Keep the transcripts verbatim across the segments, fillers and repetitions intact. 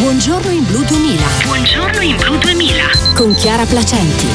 Buongiorno in Blu duemila. Buongiorno in Blu duemila. Con Chiara Placenti.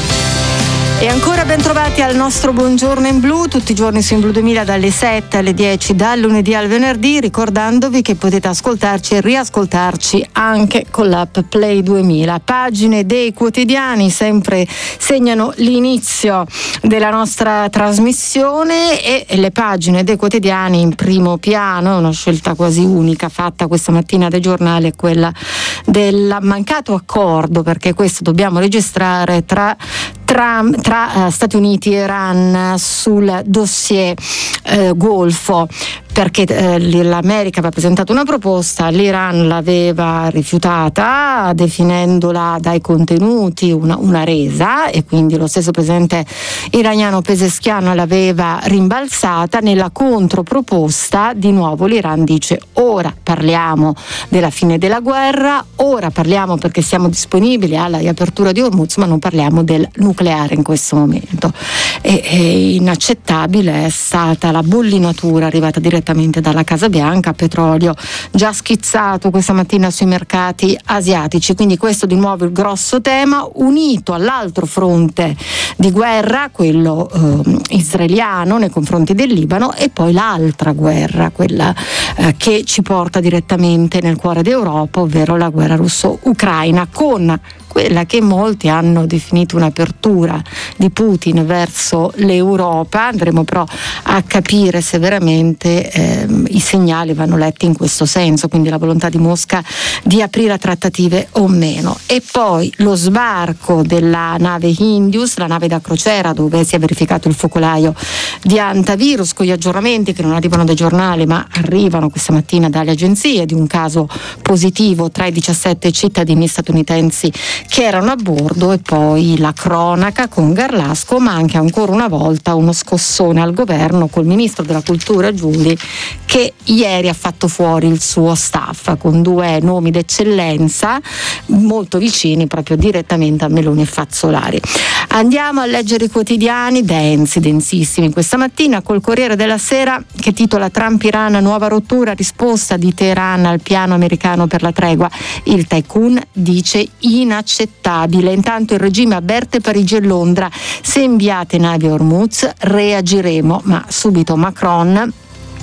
E ancora ben trovati al nostro Buongiorno in Blu, tutti i giorni su In Blu duemila dalle sette alle dieci, dal lunedì al venerdì, ricordandovi che potete ascoltarci e riascoltarci anche con l'app Play duemila. Pagine dei quotidiani sempre segnano l'inizio della nostra trasmissione e le pagine dei quotidiani in primo piano, una scelta quasi unica fatta questa mattina dai giornali, è quella del mancato accordo, perché questo dobbiamo registrare tra tra, tra uh, Stati Uniti e Iran sul dossier uh, Golfo, perché eh, l'America aveva presentato una proposta, l'Iran l'aveva rifiutata definendola dai contenuti una, una resa, e quindi lo stesso presidente iraniano Pezeshkian l'aveva rimbalzata. Nella controproposta di nuovo l'Iran dice: ora parliamo della fine della guerra, ora parliamo perché siamo disponibili alla riapertura di Hormuz, ma non parliamo del nucleare in questo momento. E, e inaccettabile è stata la bollinatura arrivata direttamente dalla Casa Bianca, petrolio già schizzato questa mattina sui mercati asiatici. Quindi questo di nuovo il grosso tema, unito all'altro fronte di guerra, quello eh, israeliano nei confronti del Libano, e poi l'altra guerra, quella eh, che ci porta direttamente nel cuore d'Europa, ovvero la guerra russo-ucraina, con quella che molti hanno definito un'apertura di Putin verso l'Europa. Andremo però a capire se veramente ehm, i segnali vanno letti in questo senso, quindi la volontà di Mosca di aprire a trattative o meno. E poi lo sbarco della nave Hindius, la nave da crociera dove si è verificato il focolaio di antivirus, con gli aggiornamenti che non arrivano dai giornali ma arrivano questa mattina dalle agenzie, di un caso positivo tra i diciassette cittadini statunitensi che erano a bordo. E poi la cronaca con Garlasco, ma anche ancora una volta uno scossone al governo col ministro della cultura Giuli, che ieri ha fatto fuori il suo staff con due nomi d'eccellenza molto vicini proprio direttamente a Meloni e Fazzolari. Andiamo a leggere i quotidiani densi, densissimi questa mattina, col Corriere della Sera che titola: Trump-Iran, nuova rottura, risposta di Teheran al piano americano per la tregua. Il tycoon dice inaccettabile. Intanto il regime avverte Parigi e Londra: se inviate navi a Hormuz reagiremo. Ma subito Macron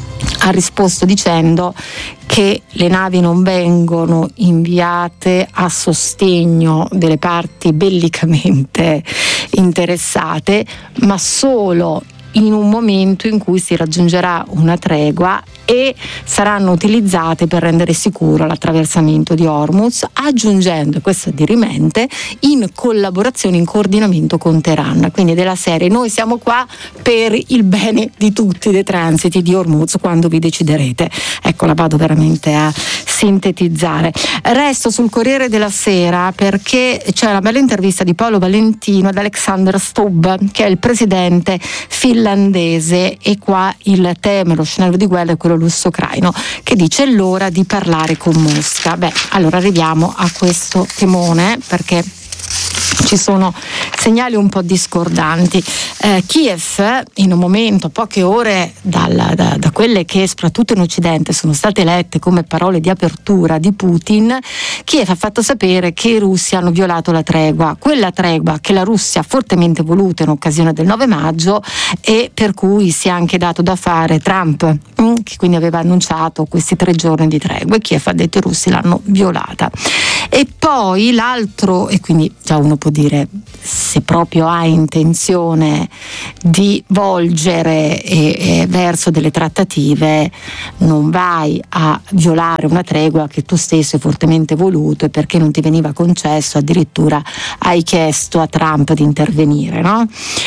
ha risposto dicendo che le navi non vengono inviate a sostegno delle parti bellicamente interessate, ma solo in un momento in cui si raggiungerà una tregua e saranno utilizzate per rendere sicuro l'attraversamento di Hormuz, aggiungendo, e questo è dirimente, in collaborazione, in coordinamento con Teheran. Quindi della serie: noi siamo qua per il bene di tutti, dei transiti di Hormuz, quando vi deciderete. Ecco, la vado veramente a sintetizzare. Resto sul Corriere della Sera perché c'è una bella intervista di Paolo Valentino ad Alexander Stubb, che è il presidente finlandese, e qua il tema, lo scenario di guerra è quello russo-ucraino, che dice: è l'ora di parlare con Mosca. Beh, allora arriviamo a questo temone perché ci sono segnali un po' discordanti. Eh, Kiev, in un momento, a poche ore dalla, da, da quelle che soprattutto in Occidente sono state lette come parole di apertura di Putin, Kiev ha fatto sapere che i russi hanno violato la tregua, quella tregua che la Russia ha fortemente voluto in occasione del nove maggio e per cui si è anche dato da fare Trump, mh, che quindi aveva annunciato questi tre giorni di tregua, e Kiev ha detto i russi l'hanno violata. E poi l'altro, e quindi già uno può dire, se proprio hai intenzione di volgere e, e verso delle trattative, non vai a violare una tregua che tu stesso hai fortemente voluto, e perché non ti veniva concesso addirittura hai chiesto a Trump di intervenire, no?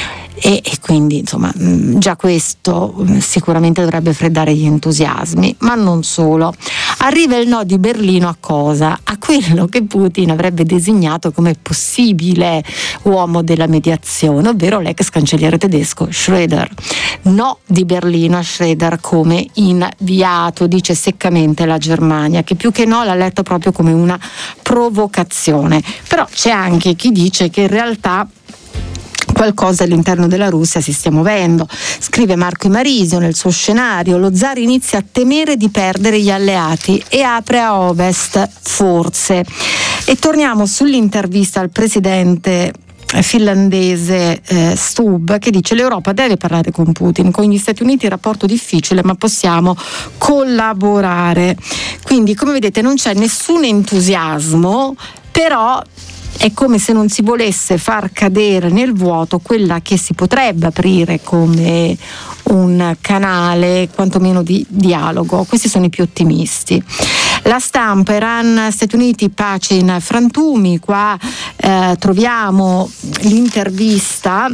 E, e quindi insomma già questo sicuramente dovrebbe freddare gli entusiasmi, ma non solo. Arriva il no di Berlino a cosa? A quello che Putin avrebbe designato come possibile uomo della mediazione, ovvero l'ex cancelliere tedesco Schröder. No di Berlino a Schröder come inviato, dice seccamente la Germania, che più che no l'ha letto proprio come una provocazione. Però c'è anche chi dice che in realtà qualcosa all'interno della Russia si stia muovendo. Scrive Marco Imarisio nel suo scenario: lo zar inizia a temere di perdere gli alleati e apre a ovest forse. E torniamo sull'intervista al presidente finlandese eh, Stubb, che dice: l'Europa deve parlare con Putin, con gli Stati Uniti il rapporto difficile, ma possiamo collaborare. Quindi, come vedete, non c'è nessun entusiasmo, però è come se non si volesse far cadere nel vuoto quella che si potrebbe aprire come un canale quantomeno di dialogo. Questi sono i più ottimisti. La Stampa, Iran, Stati Uniti, pace in frantumi. Qua eh, troviamo l'intervista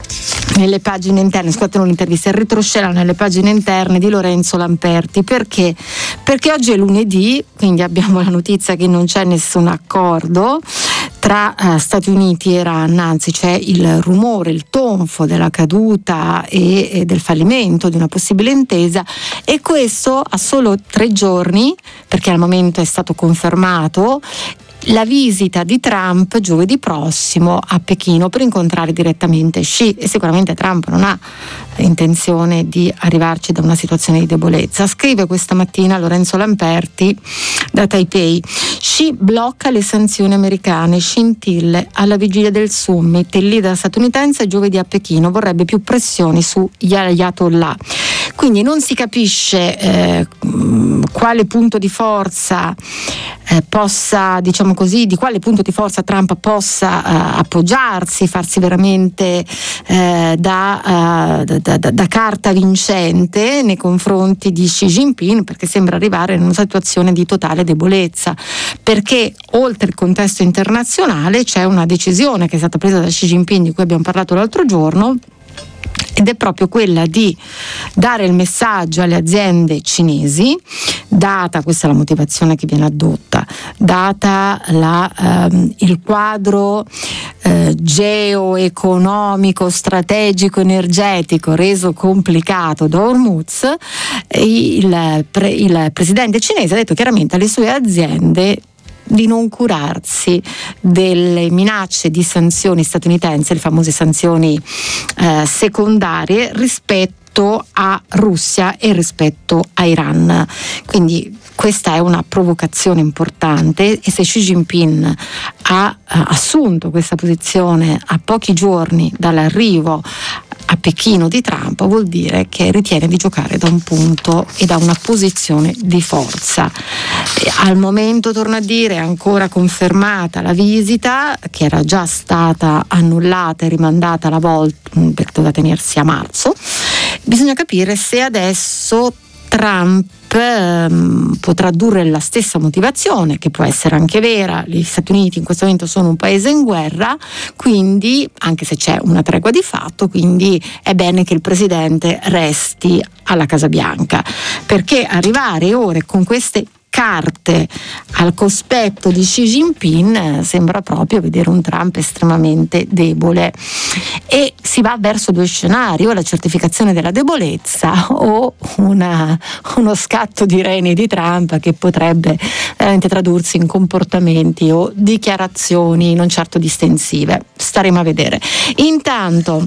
nelle pagine interne, scusate, non l'intervista, il retroscena nelle pagine interne di Lorenzo Lamperti. Perché? Perché oggi è lunedì, quindi abbiamo la notizia che non c'è nessun accordo tra uh, Stati Uniti e Iran, anzi c'è il rumore, il tonfo della caduta e, e del fallimento di una possibile intesa, e questo a solo tre giorni, perché al momento è stato confermato la visita di Trump giovedì prossimo a Pechino per incontrare direttamente Xi, e sicuramente Trump non ha intenzione di arrivarci da una situazione di debolezza. Scrive questa mattina Lorenzo Lamperti da Taipei: Xi blocca le sanzioni americane, scintille alla vigilia del summit, il leader statunitense giovedì a Pechino vorrebbe più pressioni sugli ayatollah. Quindi non si capisce eh, quale punto di forza eh, possa, diciamo così, di quale punto di forza Trump possa eh, appoggiarsi, farsi veramente eh, da, uh, da, da, da carta vincente nei confronti di Xi Jinping, perché sembra arrivare in una situazione di totale debolezza, perché oltre il contesto internazionale c'è una decisione che è stata presa da Xi Jinping, di cui abbiamo parlato l'altro giorno, ed è proprio quella di dare il messaggio alle aziende cinesi, data, questa è la motivazione che viene addotta, data la, ehm, il quadro eh, geoeconomico, strategico, energetico reso complicato da Hormuz, il, pre, il presidente cinese ha detto chiaramente alle sue aziende di non curarsi delle minacce di sanzioni statunitensi, le famose sanzioni eh, secondarie rispetto a Russia e rispetto a Iran. Quindi questa è una provocazione importante, e se Xi Jinping ha eh, assunto questa posizione a pochi giorni dall'arrivo a Pechino di Trump, vuol dire che ritiene di giocare da un punto e da una posizione di forza. E al momento, torno a dire, è ancora confermata la visita, che era già stata annullata e rimandata alla volta, perché doveva tenersi a marzo. Bisogna capire se adesso Trump ehm, potrà tradurre la stessa motivazione, che può essere anche vera. Gli Stati Uniti in questo momento sono un paese in guerra, quindi, anche se c'è una tregua di fatto, quindi è bene che il presidente resti alla Casa Bianca, perché arrivare ora con queste carte al cospetto di Xi Jinping sembra proprio vedere un Trump estremamente debole, e si va verso due scenari: o la certificazione della debolezza o una, uno scatto di reni di Trump che potrebbe veramente tradursi in comportamenti o dichiarazioni non certo distensive. Staremo a vedere. Intanto,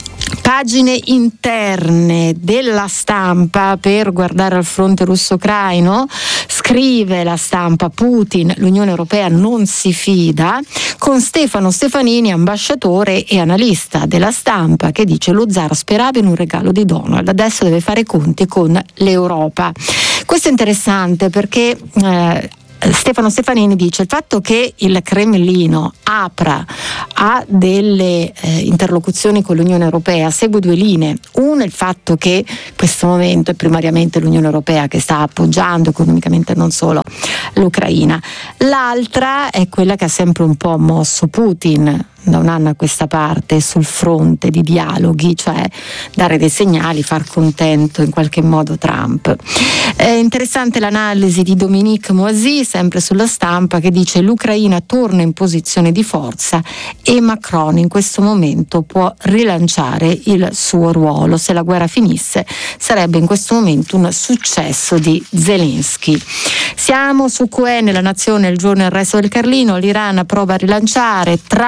pagine interne della Stampa per guardare al fronte russo-ucraino. Scrive la Stampa: Putin, l'Unione Europea non si fida, con Stefano Stefanini, ambasciatore e analista della Stampa, che dice: lo zar sperava in un regalo di Donald, adesso deve fare conti con l'Europa. Questo è interessante perché eh, Stefano Stefanini dice: il fatto che il Cremlino apra a delle eh, interlocuzioni con l'Unione Europea segue due linee. Una è il fatto che in questo momento è primariamente l'Unione Europea che sta appoggiando economicamente non solo l'Ucraina. L'altra è quella che ha sempre un po' mosso Putin da un anno a questa parte sul fronte di dialoghi, cioè dare dei segnali, far contento in qualche modo Trump. È interessante l'analisi di Dominique Moisy, sempre sulla Stampa, che dice: l'Ucraina torna in posizione di forza e Macron in questo momento può rilanciare il suo ruolo. Se la guerra finisse sarebbe in questo momento un successo di Zelensky. Siamo su Q N, La Nazione, Il Giorno e il Resto del Carlino. L'Iran prova a rilanciare, Trump lo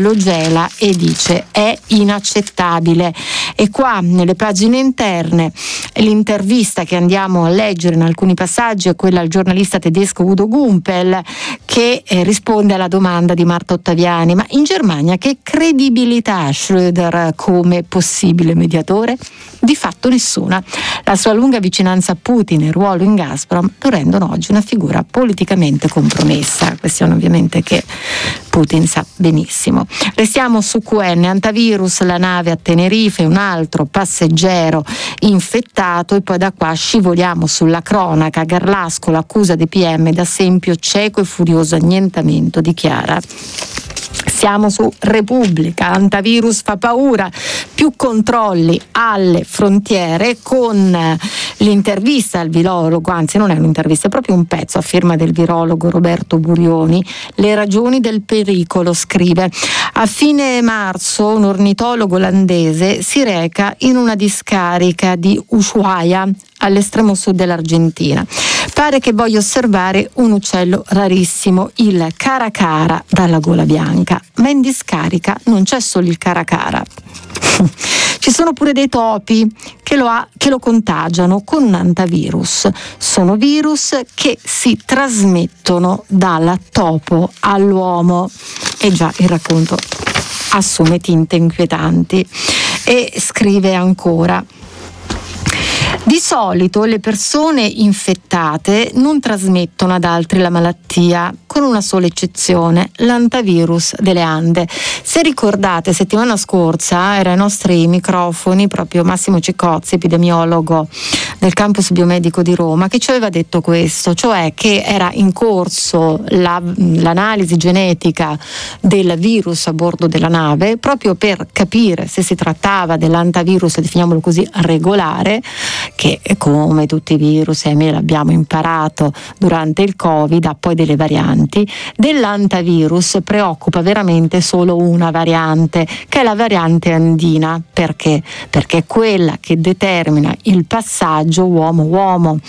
lo gela e dice è inaccettabile. E qua nelle pagine interne l'intervista che andiamo a leggere in alcuni passaggi è quella al giornalista tedesco Udo Gumpel, che eh, risponde alla domanda di Marta Ottaviani: ma in Germania che credibilità ha Schröder come possibile mediatore? Di fatto nessuna. La sua lunga vicinanza a Putin e il ruolo in Gazprom lo rendono oggi una figura politicamente compromessa, questione ovviamente che Putin sa benissimo. Restiamo su Q N, antivirus, la nave a Tenerife, un altro passeggero infettato, e poi da qua scivoliamo sulla cronaca. Garlasco, l'accusa dei P M da Sempio, cieco e furioso annientamento, dichiara. Siamo su Repubblica, antivirus fa paura, più controlli alle frontiere, con l'intervista al virologo, anzi non è un'intervista, è proprio un pezzo a firma del virologo Roberto Burioni. Le ragioni del pericolo, scrive. A fine marzo un ornitologo olandese si reca in una discarica di Ushuaia, all'estremo sud dell'Argentina. Pare che voglia osservare un uccello rarissimo, il caracara dalla gola bianca, ma in discarica non c'è solo il caracara. Ci sono pure dei topi che lo, ha, che lo contagiano con un antivirus. Sono virus che si trasmettono dal topo all'uomo. E già il racconto assume tinte inquietanti. E scrive ancora: di solito le persone infettate non trasmettono ad altri la malattia, con una sola eccezione, l'antivirus delle Ande. Se ricordate, settimana scorsa era ai nostri microfoni proprio Massimo Cicozzi, epidemiologo del campus biomedico di Roma, che ci aveva detto questo, cioè che era in corso la, l'analisi genetica del virus a bordo della nave, proprio per capire se si trattava dell'antivirus, definiamolo così, regolare, che come tutti i virus, e l'abbiamo imparato durante il Covid, ha poi delle varianti. Dell'antivirus preoccupa veramente solo una variante, che è la variante andina. Perché? Perché è quella che determina il passaggio uomo-uomo,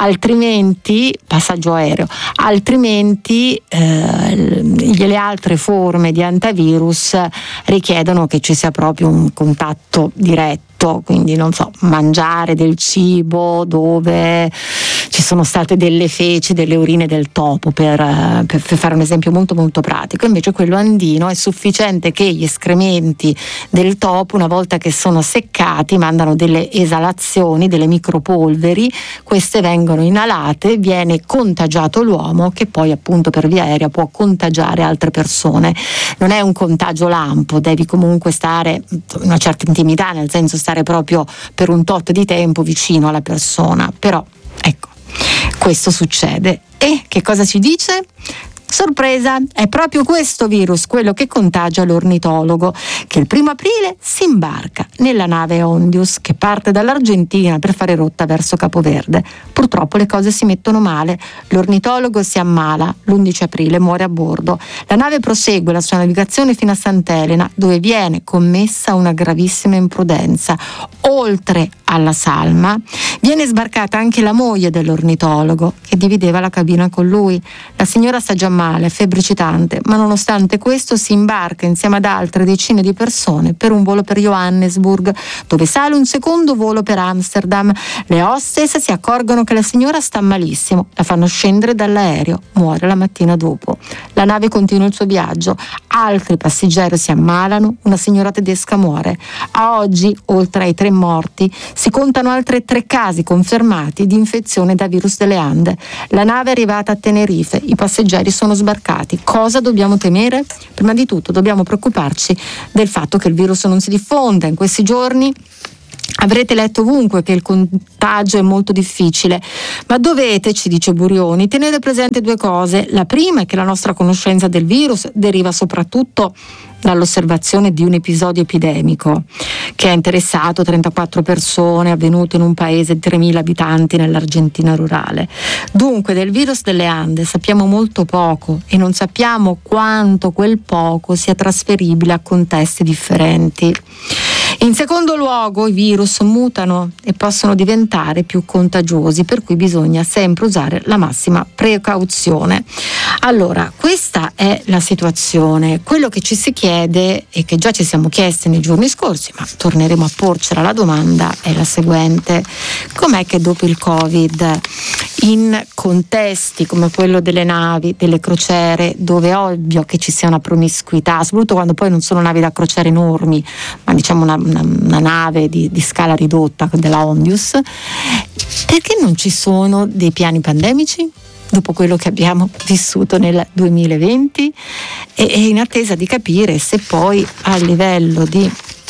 altrimenti passaggio aereo, altrimenti eh, le altre forme di antivirus richiedono che ci sia proprio un contatto diretto, quindi non so, mangiare del cibo dove ci sono state delle feci, delle urine del topo, per, per fare un esempio molto molto pratico. Invece quello andino è sufficiente che gli escrementi del topo, una volta che sono seccati, mandano delle esalazioni, delle micropolveri, queste vengono inalate, viene contagiato l'uomo, che poi appunto per via aerea può contagiare altre persone. Non è un contagio lampo, devi comunque stare in una certa intimità, nel senso stare proprio per un tot di tempo vicino alla persona, però ecco, questo succede. E che cosa ci dice? Sorpresa, è proprio questo virus quello che contagia l'ornitologo, che il primo aprile si imbarca nella nave Ondius, che parte dall'Argentina per fare rotta verso Capoverde. Purtroppo le cose si mettono male, l'ornitologo si ammala, l'undici aprile muore a bordo. La nave prosegue la sua navigazione fino a Sant'Elena, dove viene commessa una gravissima imprudenza. Oltre alla salma viene sbarcata anche la moglie dell'ornitologo, che divideva la cabina con lui. La signora sta già male, febbricitante, ma nonostante questo si imbarca insieme ad altre decine di persone per un volo per Johannesburg, dove sale un secondo volo per Amsterdam. Le hostess si accorgono che la signora sta malissimo, la fanno scendere dall'aereo, muore la mattina dopo. La nave continua il suo viaggio, altri passeggeri si ammalano, una signora tedesca muore. A oggi, oltre ai tre morti, si contano altri tre casi confermati di infezione da virus delle Ande. La nave è arrivata a Tenerife, i passeggeri sono sbarcati. Cosa dobbiamo temere? Prima di tutto dobbiamo preoccuparci del fatto che il virus non si diffonda. In questi giorni avrete letto ovunque che il contagio è molto difficile, ma dovete, ci dice Burioni, tenere presente due cose. La prima è che la nostra conoscenza del virus deriva soprattutto dall'osservazione di un episodio epidemico che ha interessato trentaquattro persone, avvenuto in un paese di tremila abitanti nell'Argentina rurale. Dunque del virus delle Ande sappiamo molto poco e non sappiamo quanto quel poco sia trasferibile a contesti differenti. In secondo luogo, i virus mutano e possono diventare più contagiosi, per cui bisogna sempre usare la massima precauzione. Allora, questa è la situazione. Quello che ci si chiede e che già ci siamo chiesti nei giorni scorsi, ma torneremo a porcela la domanda, è la seguente: com'è che dopo il Covid, in contesti come quello delle navi, delle crociere, dove è ovvio che ci sia una promiscuità, soprattutto quando poi non sono navi da crociere enormi, ma diciamo una, una, una nave di, di scala ridotta della Ondius, perché non ci sono dei piani pandemici dopo quello che abbiamo vissuto nel duemilaventi, e, e in attesa di capire se poi a livello di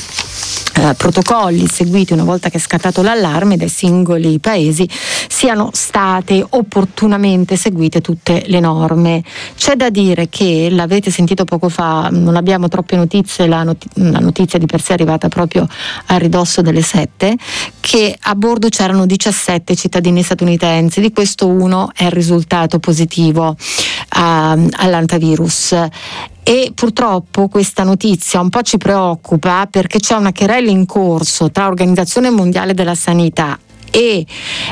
Uh, protocolli seguiti una volta che è scattato l'allarme dai singoli paesi siano state opportunamente seguite tutte le norme. C'è da dire che, l'avete sentito poco fa, non abbiamo troppe notizie, la, not- la notizia di per sé è arrivata proprio a ridosso delle sette, che a bordo c'erano diciassette cittadini statunitensi, di questo uno è il risultato positivo uh, all'antivirus. E purtroppo questa notizia un po' ci preoccupa, perché c'è una querela in corso tra Organizzazione Mondiale della Sanità e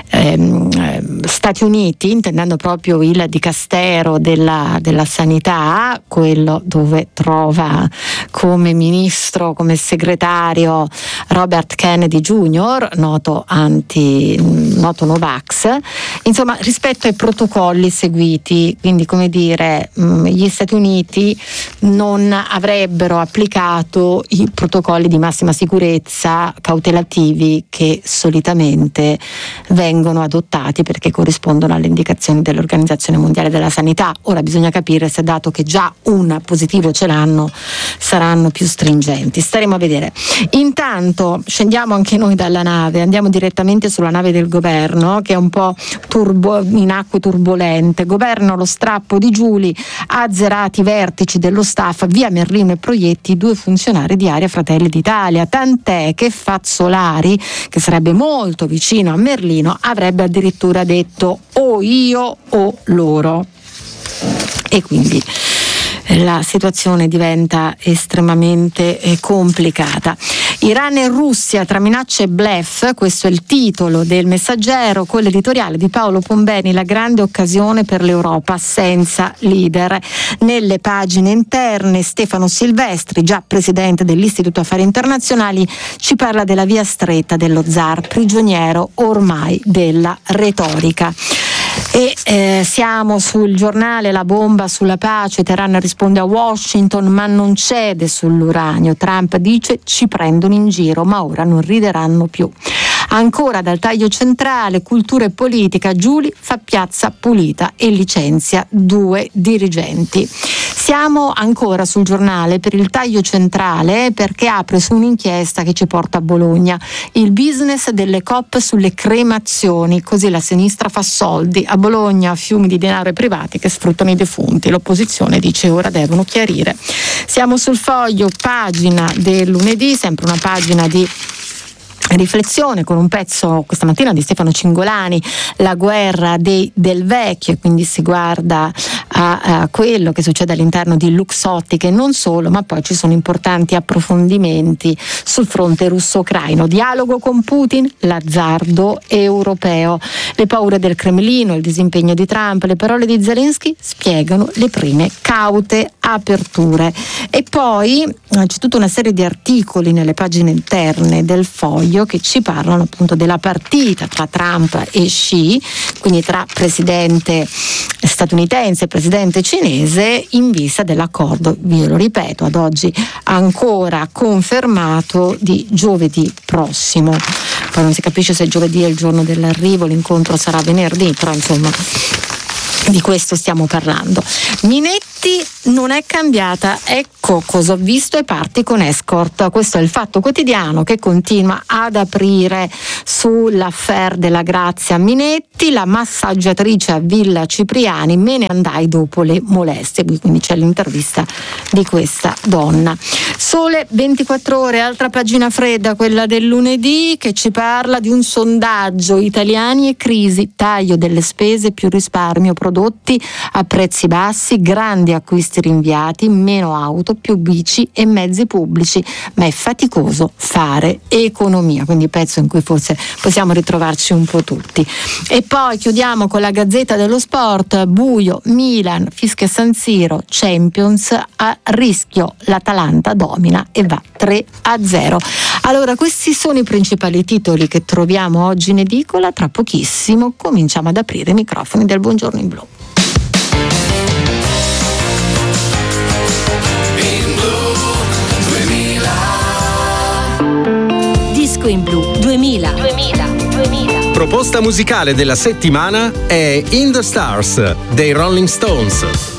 ehm, Stati Uniti, intendendo proprio il dicastero della, della sanità, quello dove trova come ministro, come segretario Robert Kennedy Junior, noto anti noto Novax, insomma, rispetto ai protocolli seguiti. Quindi, come dire, gli Stati Uniti non avrebbero applicato i protocolli di massima sicurezza cautelativi che solitamente vengono adottati perché corrispondono alle indicazioni dell'Organizzazione Mondiale della Sanità. Ora bisogna capire se, dato che già un positivo ce l'hanno, saranno più stringenti. Staremo a vedere. Intanto scendiamo anche noi dalla nave, andiamo direttamente sulla nave del governo, che è un po' turbo, in acque turbolente. Governo, lo strappo di Giuli, azzerati i vertici dello staff, via Merlino e Proietti, due funzionari di Area Fratelli d'Italia, tant'è che Fazzolari, che sarebbe molto vicino a Merlino, avrebbe addirittura detto o io o loro, e quindi la situazione diventa estremamente eh, complicata. Iran e Russia tra minacce e bluff, questo è il titolo del Messaggero, con l'editoriale di Paolo Pombeni, la grande occasione per l'Europa senza leader. Nelle pagine interne Stefano Silvestri, già presidente dell'Istituto Affari Internazionali, ci parla della via stretta dello zar, prigioniero ormai della retorica. E eh, siamo sul giornale La bomba sulla pace, Teheran risponde a Washington ma non cede sull'uranio, Trump dice ci prendono in giro ma ora non rideranno più. Ancora dal taglio centrale, cultura e politica, Giuli fa piazza pulita e licenzia due dirigenti. Siamo ancora sul giornale per il taglio centrale, perché apre su un'inchiesta che ci porta a Bologna, il business delle coop sulle cremazioni, così la sinistra fa soldi, a Bologna fiumi di denaro privati che sfruttano i defunti, l'opposizione dice ora devono chiarire. Siamo sul Foglio, pagina del lunedì, sempre una pagina di riflessione con un pezzo questa mattina di Stefano Cingolani, la guerra dei, del vecchio, e quindi si guarda a, a quello che succede all'interno di Luxottica e non solo, ma poi ci sono importanti approfondimenti sul fronte russo-ucraino, dialogo con Putin, l'azzardo europeo, le paure del Cremlino, il disimpegno di Trump, le parole di Zelensky spiegano le prime caute aperture. E poi c'è tutta una serie di articoli nelle pagine interne del Foglio che ci parlano appunto della partita tra Trump e Xi, quindi tra presidente statunitense e presidente cinese, in vista dell'accordo, vi lo ripeto, ad oggi ancora confermato, di giovedì prossimo. Poi non si capisce se giovedì è il giorno dell'arrivo, l'incontro sarà venerdì, però insomma di questo stiamo parlando. Minetti non è cambiata, ecco cosa ho visto e parti con Escort. Questo è il Fatto Quotidiano che continua ad aprire sull'affaire della Grazia Minetti, la massaggiatrice a Villa Cipriani, me ne andai dopo le molestie, quindi c'è l'intervista di questa donna. Sole ventiquattro Ore, altra pagina fredda, quella del lunedì, che ci parla di un sondaggio, italiani e crisi, taglio delle spese più risparmio, prodotti a prezzi bassi, grandi acquisti impiasti rinviati, meno auto, più bici e mezzi pubblici, ma è faticoso fare economia, quindi pezzo in cui forse possiamo ritrovarci un po' tutti. E poi chiudiamo con la Gazzetta dello Sport, buio, Milan, Fischia San Siro, Champions a rischio, l'Atalanta domina e va tre a zero. Allora, questi sono i principali titoli che troviamo oggi in edicola. Tra pochissimo cominciamo ad aprire i microfoni del Buongiorno in Blu. Disco in Blu duemila. duemila. duemila. Proposta musicale della settimana è In the Stars dei Rolling Stones.